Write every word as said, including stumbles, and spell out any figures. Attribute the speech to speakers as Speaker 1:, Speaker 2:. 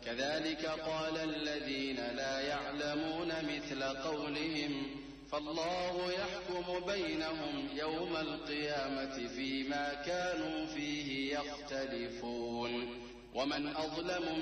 Speaker 1: كذلك قال الذين لا يعلمون مثل قولهم فالله يحكم بينهم يوم القيامة فيما كانوا فيه يختلفون ومن أظلم